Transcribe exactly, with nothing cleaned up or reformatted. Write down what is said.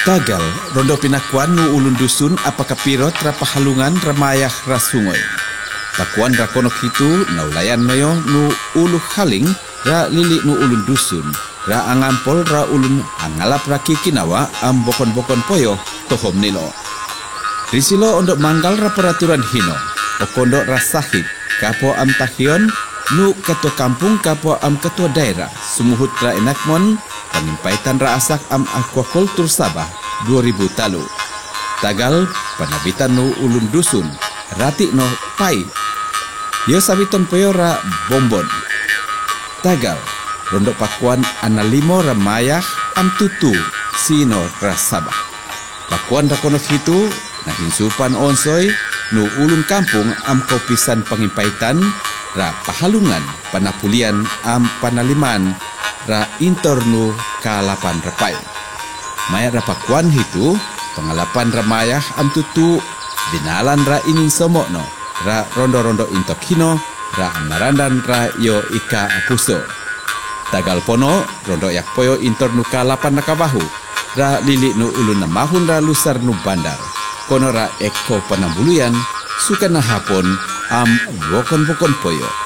Tagal, rondo pinakuan nu ulun dusun apakah pirot ra pahalungan ramayah rasungoy. Pakuan ra konok hitu naulayan mayo nu ulu haling ra lili nu ulun dusun. Ra angampol ra ulun angalap ra kikinawa am bokon-bokon poyo tohom nilo. Risilo ondok manggal ra peraturan hino. Okondo ra sahid kapo am tahion nu ketua kampung kapo am ketua daerah sumuhut ra enakmon pengimpaitan ra asak am aquacultur Sabah dua ribu talu. Tagal penabitan nu ulun dusun rati no pai. Yo sabiton poyo ra bombon. Tagal rondo pakuan analimo ramayah am tutu sino ra Sabah. Pakuan ra kono hitu nahinsupan onsoy nu ulun kampung am kopisan pengimpaitan ra pahalungan panapulian am panaliman ra intornu kalapan repay. Maya ra pakuan hitu pengalapan ramayah am tutu binalan ra inin somokno ra rondo-rondo intok hino ra amarandan ra yo ika apuso. Tagal pono rondo yak poyo intornu kalapan nakabahu ra lili nu ulun namahun ra lusar nu bandar. Kono ra eko panambuluyan suka na hapon am bokon-bokon poyo.